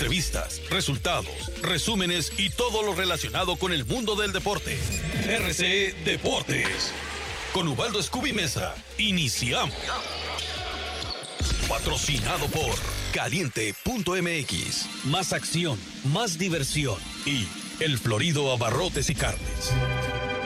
Entrevistas, resultados, resúmenes y todo lo relacionado con el mundo del deporte. RCE Deportes. Con Ubaldo Scooby Mesa. Iniciamos. Patrocinado por Caliente.mx. Más acción, más diversión y El Florido Abarrotes y Carnes.